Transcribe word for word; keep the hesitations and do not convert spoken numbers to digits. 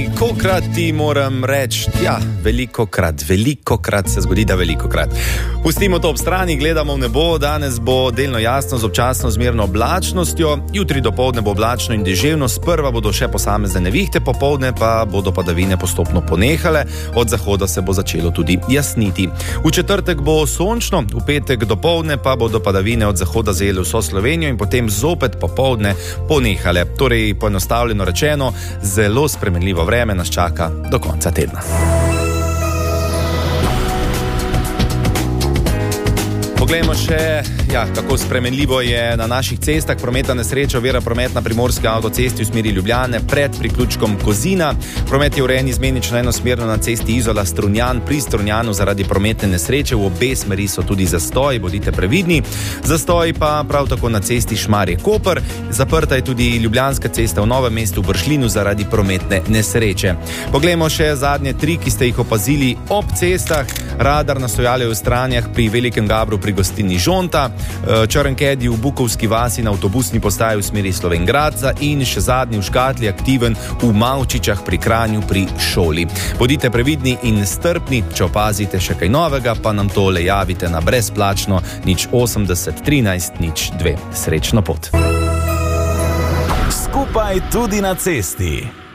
Kokrat ti moram reči, ja, veliko krat, veliko krat se zgodi, da veliko krat. Pustimo to ob strani, gledamo v nebo, danes bo delno jasno z občasno zmerno oblačnostjo, jutri dopoldne bo oblačno in deževno, sprva bodo še posamezne nevihte, popoldne pa bodo padavine postopno ponehale, od zahoda se bo začelo tudi jasniti. V četrtek bo sončno, v petek dopoldne pa bodo padavine od zahoda zajele vso Slovenijo in potem zopet popoldne ponehale. Torej, poenostavljeno rečeno, zelo spremenljivo vreme nas čaka do konca tedna. Poglejmo še, ja, kako spremenljivo je na naših cestah. Prometna nesreča ovira promet na primorski avtocesti v smeri Ljubljane pred priključkom Kozina. Promet je urejen izmenično enosmerno na cesti Izola Strunjan pri Strunjanu zaradi prometne nesreče. V obe smeri so tudi zastoji, bodite previdni. Zastoji pa prav tako na cesti Šmarje-Koper. Zaprta je tudi Ljubljanska cesta v Novem mestu v Bršljinu zaradi prometne nesreče. Poglejmo še zadnje tri, ki ste jih opazili ob cestah. Radar na Stojalju v Stranjah pri Velikem Gabru pri gostini Žonta, Črnkedi v Bukovski vasi na avtobusni postaji v smeri Slovenj Gradca in še zadnji v Škatli aktiven v Mavčičah pri Kranju pri šoli. Bodite previdni in strpni, če opazite še kaj novega, pa nam tole javite na brezplačno nič osemdeset trinajst nič dve. Srečno pot. Skupaj tudi na cesti.